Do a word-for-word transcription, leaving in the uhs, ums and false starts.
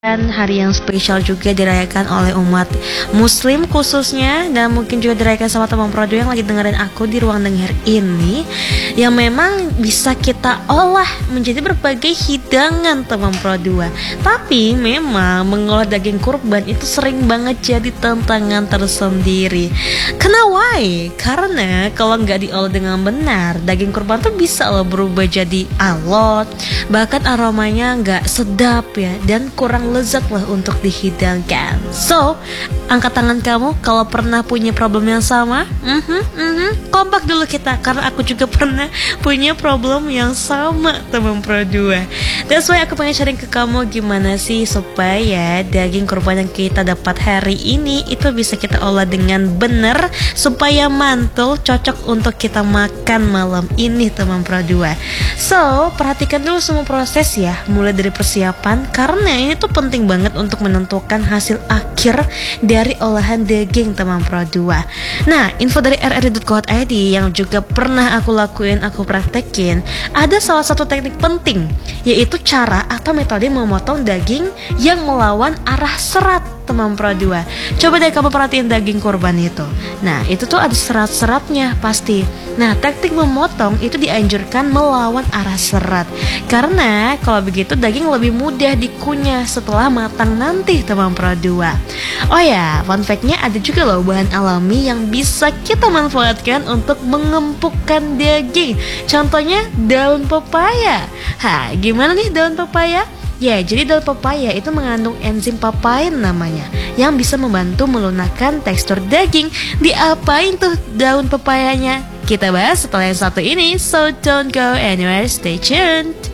Dan hari yang spesial juga dirayakan oleh umat muslim khususnya, dan mungkin juga dirayakan sama teman Projo yang lagi dengerin aku di ruang denger ini, yang memang bisa kita olah menjadi berbagai hidangan teman Projo. Tapi memang mengolah daging kurban itu sering banget jadi tantangan tersendiri. Karena why? Karena kalau nggak diolah dengan benar, daging kurban tuh bisa loh berubah jadi alot, bahkan aromanya nggak sedap ya, dan kurang lezat lah untuk dihidangkan. So, angkat tangan kamu kalau pernah punya problem yang sama. Mm-hmm, mm-hmm. Kompak dulu kita, karena aku juga pernah punya problem yang sama teman Pro dua. That's why aku pengen sharing ke kamu gimana sih supaya daging kurban yang kita dapat hari ini itu bisa kita olah dengan benar supaya mantul, cocok untuk kita makan malam ini teman Pro dua. So, perhatikan dulu semua proses ya, mulai dari persiapan, karena ini tuh penting banget untuk menentukan hasil akhir dari olahan daging teman Pro dua. Nah, info dari r r dot co dot i d yang juga pernah aku lakuin, aku praktekin, ada salah satu teknik penting, yaitu cara atau metode memotong daging yang melawan arah serat teman Pro dua. Coba deh kamu perhatiin daging kurban itu. Nah, itu tuh ada serat-seratnya pasti. Nah, teknik memotong itu dianjurkan melawan arah serat, karena kalau begitu daging lebih mudah dikunyah setelah matang nanti teman Pro dua. Oh ya, fun fact-nya ada juga loh bahan alami yang bisa kita manfaatkan untuk mengempukkan daging. Contohnya daun pepaya. Hah, gimana nih daun pepaya? Ya, jadi daun pepaya itu mengandung enzim papain namanya, yang bisa membantu melunakkan tekstur daging. Diapain tuh daun pepayanya? Kita bahas setelah yang satu ini, so don't go anywhere, stay tuned.